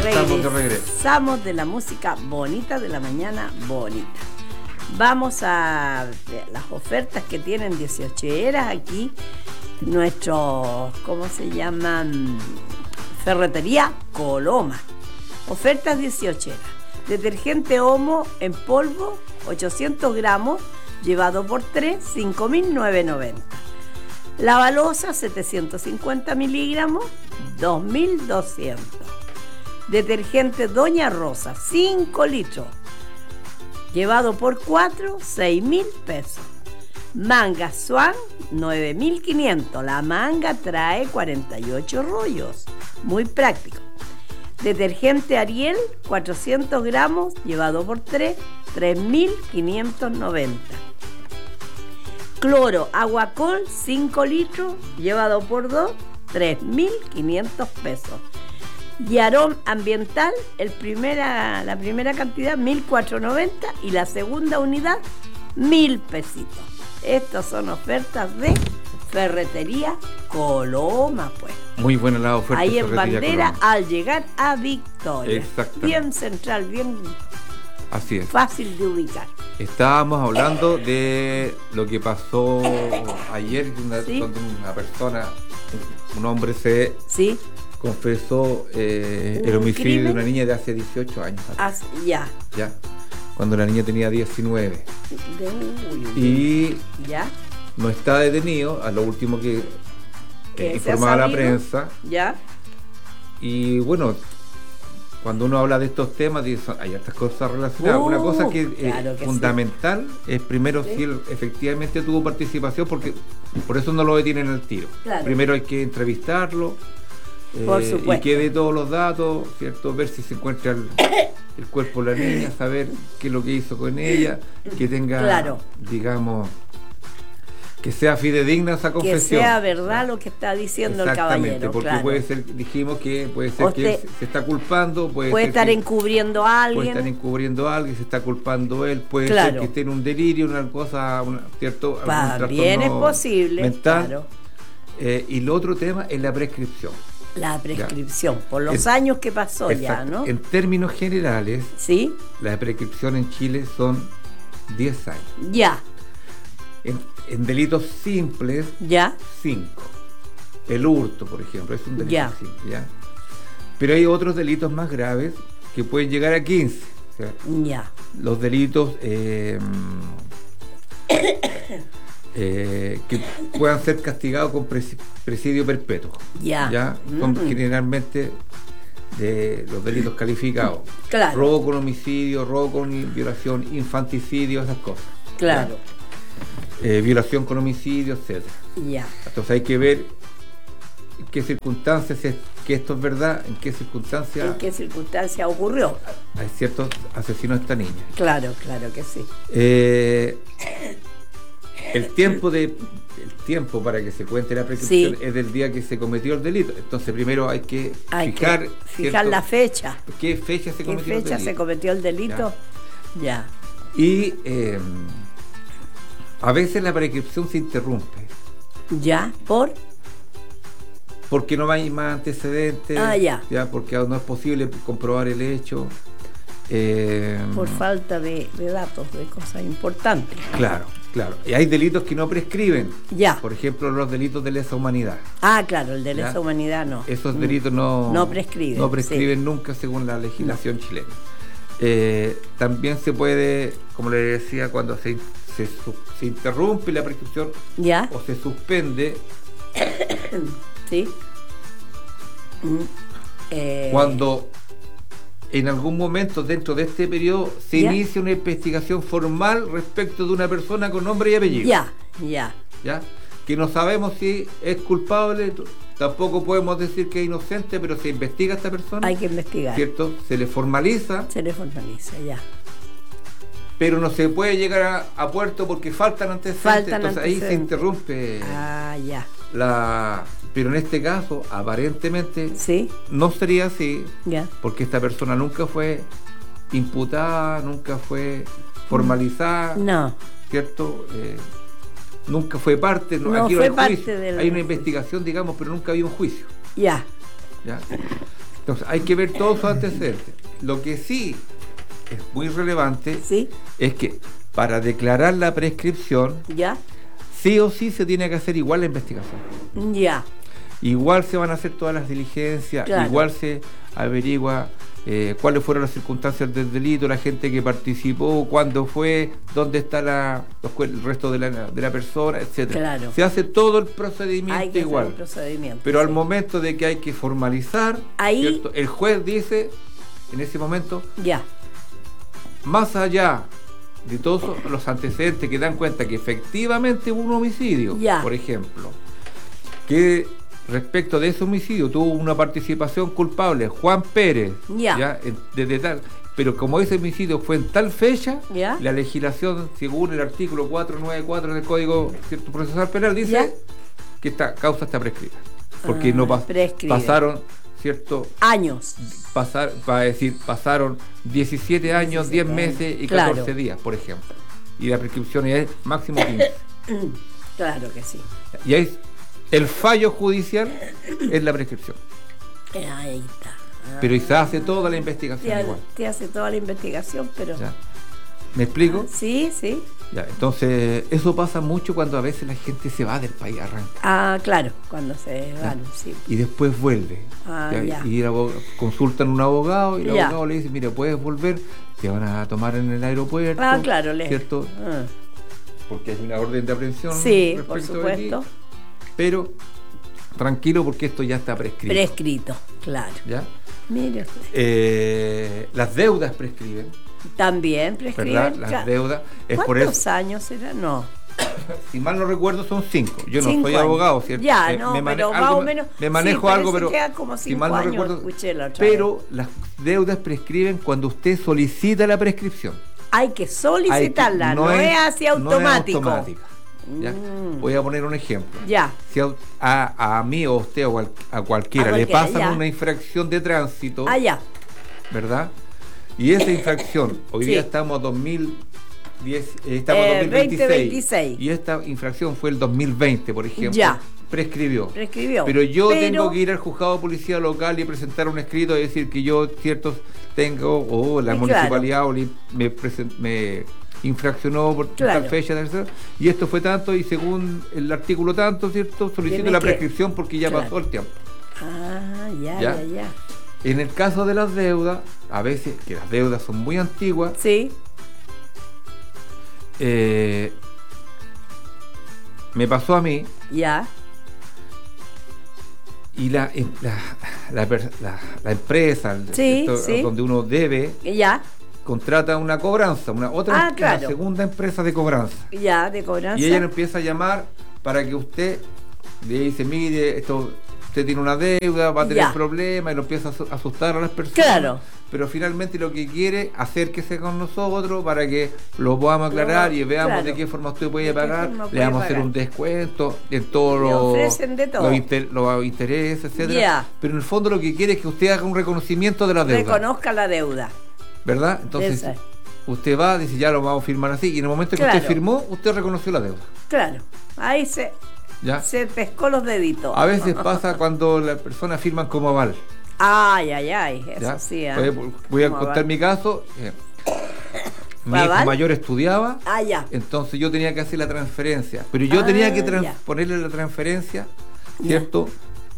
estamos de regreso. Regresamos de la música bonita de la mañana bonita. Vamos a las ofertas que tienen 18eras aquí. Nuestros, ¿cómo se llaman? Ferretería Coloma. Ofertas 18eras. Detergente Omo en polvo, 800 gramos, llevado por 3, 5.990. Lavalosa, 750 miligramos, 2.200. Detergente Doña Rosa, 5 litros, llevado por 4, 6.000 pesos. Manga Swan, 9.500. La manga trae 48 rollos, muy práctico. Detergente Ariel, 400 gramos, llevado por 3, 3.590. Cloro Aguacol, 5 litros, llevado por 2, 3.500 pesos. Y Arón Ambiental, la primera cantidad, 1.490, y la segunda unidad, 1.000 pesitos. Estas son ofertas de Ferretería Coloma, pues. Muy buena la oferta. Ahí en Bandera, Coloma, al llegar a Victoria. Exactamente. Bien central, bien así es, fácil de ubicar. Estábamos hablando de lo que pasó ayer, ¿sí? Donde una persona, un hombre se confesó el homicidio ¿crimen? De una niña de hace 18 años. Ya. Cuando la niña tenía 19. Y ya. No está detenido, a lo último que informaba la prensa. Ya. Y bueno, cuando uno habla de estos temas, hay estas cosas relacionadas. Una cosa que es fundamental es primero si él efectivamente tuvo participación, porque por eso no lo detienen al tiro. Claro. Primero hay que entrevistarlo y que dé todos los datos, ¿cierto? Ver si se encuentra el cuerpo de la niña, saber qué es lo que hizo con ella, que tenga, digamos, que sea fidedigna esa confesión. Que sea verdad lo que está diciendo el caballero. Porque puede ser, dijimos que puede ser que él se está culpando, puede estar encubriendo a alguien. Puede estar encubriendo a alguien, se está culpando él, puede ser que esté en un delirio, una cosa, ¿cierto? También es posible, mental. Claro. Y el otro tema es la prescripción. La prescripción, por los años que pasó. Exacto. Ya, ¿no? En términos generales, ¿sí? La prescripción en Chile son 10 años. Ya. En delitos simples, 5. El hurto, por ejemplo, es un delito simple, ¿ya? Pero hay otros delitos más graves que pueden llegar a 15. O sea, los delitos que puedan ser castigados con presidio perpetuo. Son generalmente de los delitos calificados. Claro. Robo con homicidio, robo con violación, infanticidio, esas cosas. Claro. Violación con homicidio, etc. Entonces hay que ver en qué circunstancias que esto es verdad, en qué circunstancias ocurrió. Hay ciertos asesinos de esta niña. Claro que sí. El tiempo para que se cuente la prescripción es del día que se cometió el delito. Entonces primero hay que fijar la fecha. ¿Qué fecha se cometió el delito? Ya. Y a veces la prescripción se interrumpe. Porque no hay más antecedentes. Porque no es posible comprobar el hecho. Por falta de datos, de cosas importantes. Claro. Y hay delitos que no prescriben. Por ejemplo, los delitos de lesa humanidad. Claro, el de lesa humanidad no. Esos delitos no prescriben. No prescriben nunca según la legislación chilena. También se puede, como le decía, cuando se interrumpe la prescripción o se suspende. Cuando en algún momento dentro de este periodo se inicia una investigación formal respecto de una persona con nombre y apellido. Que no sabemos si es culpable, tampoco podemos decir que es inocente, pero se investiga a esta persona. Hay que investigar. ¿Cierto? Se le formaliza, ya. Pero no se puede llegar a puerto porque faltan antecedentes. Entonces ahí se interrumpe Pero en este caso, aparentemente, no sería así, porque esta persona nunca fue imputada, nunca fue formalizada, ¿cierto? Nunca fue parte, aquí no hay parte juicio. Hay una investigación, digamos, pero nunca había un juicio. Entonces hay que ver todos sus antecedentes. Lo que sí es muy relevante es que para declarar la prescripción, sí o sí se tiene que hacer igual la investigación. Igual se van a hacer todas las diligencias, igual se averigua cuáles fueron las circunstancias del delito, la gente que participó, cuándo fue, dónde está el resto de la persona, etcétera. Se hace todo el procedimiento igual. Pero al momento de que hay que formalizar, ¿cierto? El juez dice, en ese momento, más allá de todos los antecedentes que dan cuenta que efectivamente hubo un homicidio, por ejemplo, que respecto de ese homicidio tuvo una participación culpable Juan Pérez, desde tal, pero como ese homicidio fue en tal fecha, la legislación, según el artículo 494 del Código Procesal Penal, dice que esta causa está prescrita, porque no pasaron, ¿cierto? Años. Pasaron 17 años, 10 meses y 14 días, por ejemplo. Y la prescripción es máximo 15. Claro que sí. Y ahí el fallo judicial es la prescripción. Ahí está. Pero se hace toda la investigación igual. Se hace toda la investigación, pero... ¿Me explico? Sí. Entonces, eso pasa mucho cuando a veces la gente se va del país, arranca. Claro, cuando se van, sí. Y después vuelve. Y consultan a un abogado y el abogado le dice, mira, puedes volver, te van a tomar en el aeropuerto. Claro, ¿cierto? Porque hay una orden de aprehensión. Sí, por supuesto. Pero tranquilo, porque esto ya está prescrito. Prescrito, claro. ¿Ya? Mire usted. Las deudas prescriben. También prescriben. ¿Verdad? Las deudas. ¿Cuántos años será? No. Si mal no recuerdo, son 5. Yo no soy abogado, ¿cierto? Pero más o menos. Me manejo algo, pero como 5 si mal no años, recuerdo. Pero las deudas prescriben cuando usted solicita la prescripción. Hay que solicitarla, no es así automático. No es automática. Voy a poner un ejemplo. Si a mí o a usted o a cualquiera le pasan una infracción de tránsito, ¿verdad? Y esa infracción, hoy día estamos 2026 y esta infracción fue el 2020, por ejemplo, prescribió. Pero yo tengo que ir al juzgado de policía local y presentar un escrito y decir que yo tengo, la municipalidad me infraccionó por tal fecha, y esto fue tanto, y según el artículo tanto, ¿cierto? Solicito la prescripción porque ya pasó el tiempo. Ya. En el caso de las deudas, a veces, que las deudas son muy antiguas, me pasó a mí, y la empresa donde uno debe, contrata una cobranza, una segunda empresa de cobranza. De cobranza. Y ella le empieza a llamar para que usted le dice, mire, usted tiene una deuda, va a tener problemas, y lo empieza a asustar a las personas. Pero finalmente lo que quiere, acérquese con nosotros para que lo podamos aclarar y veamos de qué forma usted puede pagar. Le vamos a hacer un descuento en todos los intereses, etcétera. Pero en el fondo lo que quiere es que usted haga un reconocimiento de la deuda. Reconozca la deuda. ¿Verdad? Entonces, usted va, dice, ya lo vamos a firmar así, y en el momento que usted firmó, usted reconoció la deuda. Claro, ahí se pescó los deditos. A veces pasa cuando las personas firman como aval. Eso sí. Voy a contar mi caso. Mi hijo mayor estudiaba, entonces yo tenía que hacer la transferencia, pero yo tenía que ponerle la transferencia, ¿cierto?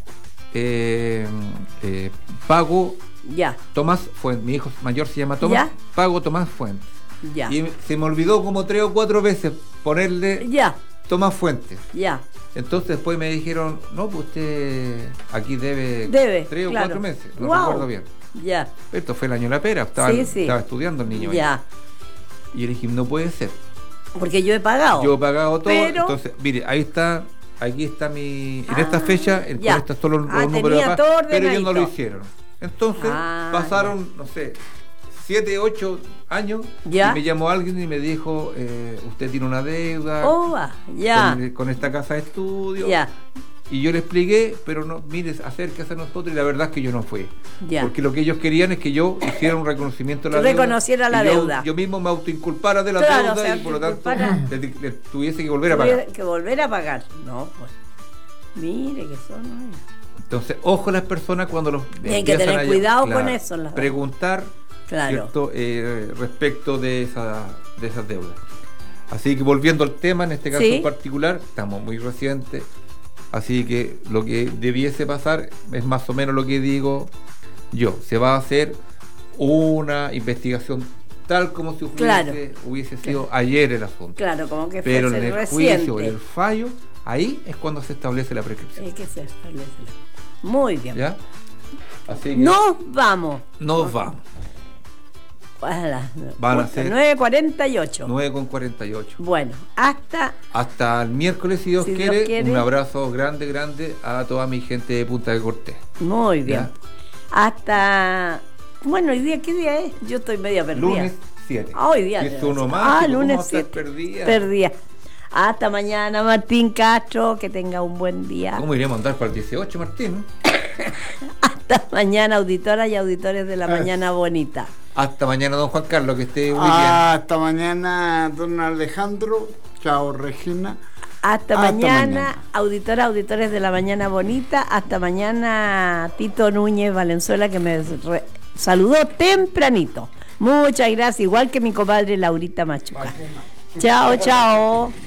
Pago Tomás Fuentes, mi hijo mayor se llama Tomás, pago Tomás Fuentes. Y se me olvidó como 3 o 4 veces ponerle Tomás Fuentes. Entonces después me dijeron, no, pues usted aquí debe 3 o 4 meses, no recuerdo bien. Esto fue el año de la pera, estaba estudiando el niño. Y yo le dije, no puede ser. Porque yo he pagado. Yo he pagado todo, entonces, mire, aquí está mi... En esta fecha, con estos son los números de paz, pero ellos no lo hicieron. Entonces pasaron, no sé, 7, 8 años y me llamó alguien y me dijo, usted tiene una deuda con esta casa de estudio. Y yo le expliqué, pero no, mire, acérquese a nosotros, y la verdad es que yo no fui. Porque lo que ellos querían es que yo hiciera un reconocimiento de la deuda. Reconociera la deuda. Yo mismo me autoinculpara de la deuda y por lo tanto le tuviese que volver a pagar. Que volver a pagar. No, pues. Mire que son. Entonces, ojo a las personas cuando los hay que tener cuidado con eso. Preguntar, ¿cierto? Respecto de esas deudas. Así que volviendo al tema, en este caso en particular, estamos muy recientes, así que lo que debiese pasar es más o menos lo que digo yo. Se va a hacer una investigación tal como si hubiese sido ayer el asunto. Claro, como que pero en el juicio, en el fallo, ahí es cuando se establece la prescripción. Es que se establece Muy bien. ¿Ya? Así que nos vamos. Van a ser 9:48. 9:48. Bueno, hasta el miércoles, si Dios quiere. Un abrazo grande a toda mi gente de Punta de Cortés. Muy bien. ¿Ya? Bueno, ¿hoy día qué día es? Yo estoy media perdida. Lunes 7. Hoy día. Es uno más. Lunes 7. Perdida. Hasta mañana, Martín Castro, que tenga un buen día. ¿Cómo iremos a andar para el 18, Martín? Hasta mañana, auditoras y auditores de la Mañana Bonita. Hasta mañana, don Juan Carlos, que esté muy bien. Hasta mañana, don Alejandro. Chao, Regina. Hasta mañana, auditores de la Mañana Bonita. Hasta mañana, Tito Núñez Valenzuela, que me saludó tempranito. Muchas gracias, igual que mi comadre Laurita Machuca. Chao.